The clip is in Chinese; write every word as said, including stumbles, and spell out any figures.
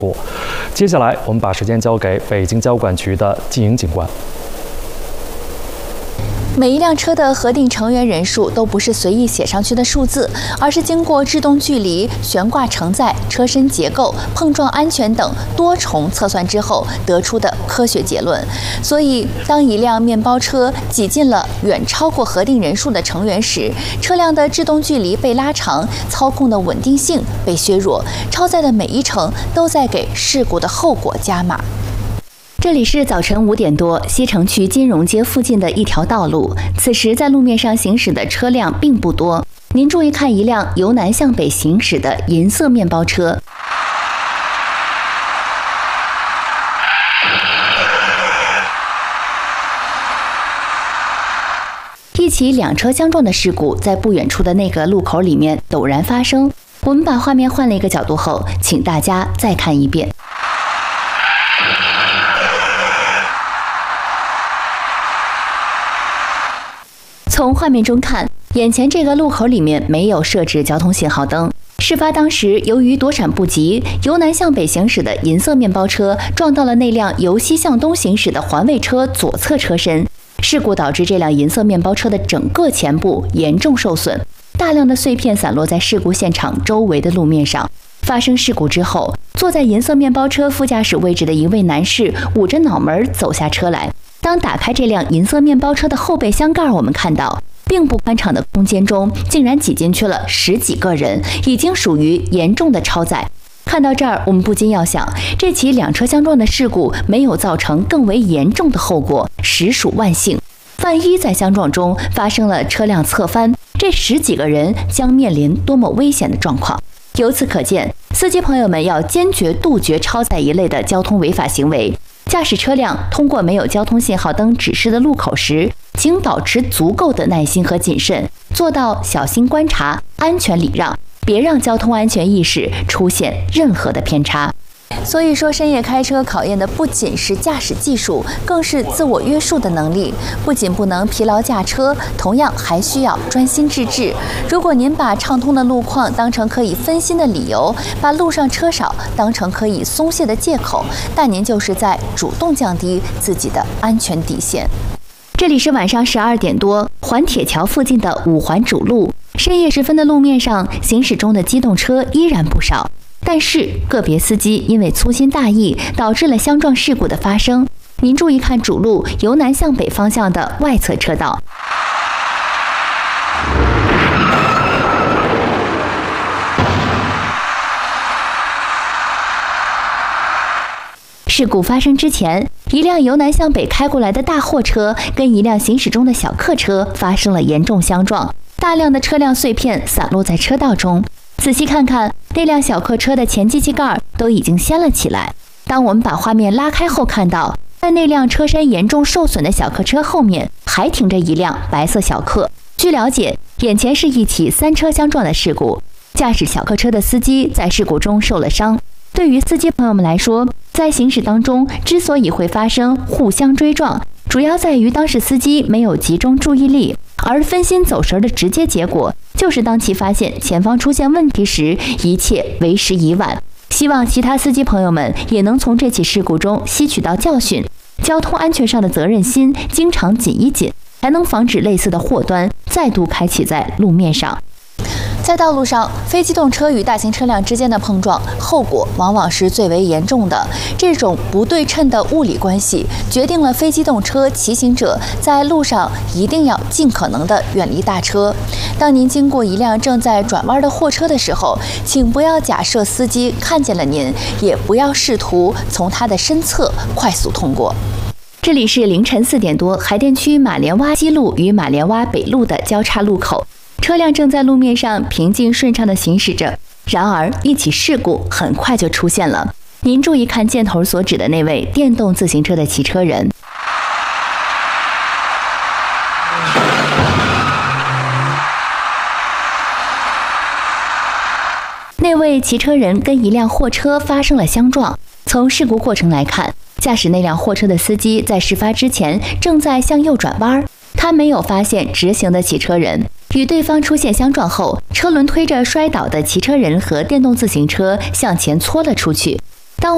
接下来，我们把时间交给北京交管局的季莹警官。 每一辆车的核定成员人数都不是随意写上去的数字，而是经过制动距离、悬挂承载、车身结构、碰撞安全等多重测算之后得出的科学结论。所以，当一辆面包车挤进了远超过核定人数的成员时，车辆的制动距离被拉长，操控的稳定性被削弱，超载的每一程都在给事故的后果加码。 这里是早晨五点多，西城区金融街附近的一条道路。此时在路面上行驶的车辆并不多。您注意看，一辆由南向北行驶的银色面包车。一起两车相撞的事故在不远处的那个路口里面陡然发生。我们把画面换了一个角度后，请大家再看一遍。 从画面中看，眼前这个路口里面没有设置交通信号灯。事发当时，由于躲闪不及，由南向北行驶的银色面包车撞到了那辆由西向东行驶的环卫车左侧车身。事故导致这辆银色面包车的整个前部严重受损，大量的碎片散落在事故现场周围的路面上。发生事故之后，坐在银色面包车副驾驶位置的一位男士捂着脑门走下车来。 当打开这辆银色面包车的后备箱盖，我们看到，并不宽敞的空间中竟然挤进去了十几个人，已经属于严重的超载。看到这儿，我们不禁要想，这起两车相撞的事故没有造成更为严重的后果，实属万幸。万一在相撞中发生了车辆侧翻，这十几个人将面临多么危险的状况。由此可见，司机朋友们要坚决杜绝超载一类的交通违法行为。 驾驶车辆通过没有交通信号灯指示的路口时，请保持足够的耐心和谨慎，做到小心观察、安全礼让，别让交通安全意识出现任何的偏差。所以说，深夜开车考验的不仅是驾驶技术，更是自我约束的能力。不仅不能疲劳驾车，同样还需要专心致志。如果您把畅通的路况当成可以分心的理由，把路上车少当成可以松懈的借口，但您就是在主动降低自己的安全底线。这里是晚上十二点多，环铁桥附近的五环主路。深夜时分的路面上，行驶中的机动车依然不少。 但是，个别司机因为粗心大意，导致了相撞事故的发生。您注意看主路由南向北方向的外侧车道。事故发生之前，一辆由南向北开过来的大货车跟一辆行驶中的小客车发生了严重相撞，大量的车辆碎片散落在车道中。 仔细看看，那辆小客车的前机器盖都已经掀了起来。当我们把画面拉开后，看到在那辆车身严重受损的小客车后面，还停着一辆白色小客。据了解，眼前是一起三车相撞的事故，驾驶小客车的司机在事故中受了伤。对于司机朋友们来说，在行驶当中之所以会发生互相追撞，主要在于当时司机没有集中注意力。 而分心走神的直接结果，就是当其发现前方出现问题时，一切为时已晚。希望其他司机朋友们也能从这起事故中吸取到教训，交通安全上的责任心经常紧一紧，才能防止类似的祸端再度开启在路面上。 在道路上，非机动车与大型车辆之间的碰撞，后果往往是最为严重的。这种不对称的物理关系，决定了非机动车骑行者在路上一定要尽可能的远离大车。当您经过一辆正在转弯的货车的时候，请不要假设司机看见了您，也不要试图从他的身侧快速通过。 这里是凌晨四点多，海淀区马连洼西路与马连洼北路的交叉路口。 车辆正在路面上平静顺畅地行驶着，然而一起事故很快就出现了。您注意看箭头所指的那位电动自行车的骑车人。那位骑车人跟一辆货车发生了相撞。从事故过程来看，驾驶那辆货车的司机在事发之前正在向右转弯，他没有发现直行的骑车人。 与对方出现相撞后，车轮推着摔倒的骑车人和电动自行车向前搓了出去。